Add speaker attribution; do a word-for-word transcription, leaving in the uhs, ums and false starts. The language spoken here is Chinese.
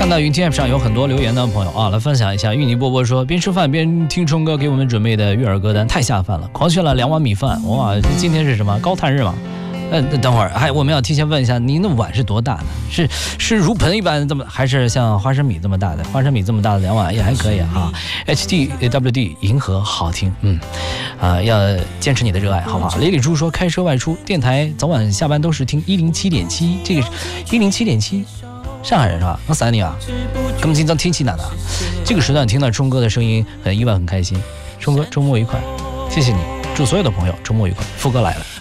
Speaker 1: 看到云听 app 上有很多留言的朋友啊，来分享一下。芋泥波波说，边吃饭边听冲哥给我们准备的悦耳歌单，太下饭了，狂炫了两碗米饭。哇，今天是什么高碳日吗？呃，等会儿，还我们要提前问一下，您的碗是多大的？是是如盆一般这么，还是像花生米这么大的？花生米这么大的两碗也还可以啊。H D W D 银河好听，嗯，啊、呃，要坚持你的热爱，好不好？李李猪说，开车外出，电台早晚下班都是听一零七点七，这个一零七点七，上海人是吧？我三你啊，根本今朝天气难啊。这个时段听到冲哥的声音，很意外，很开心。冲哥周末愉快，谢谢你，祝所有的朋友周末愉快。副歌来了。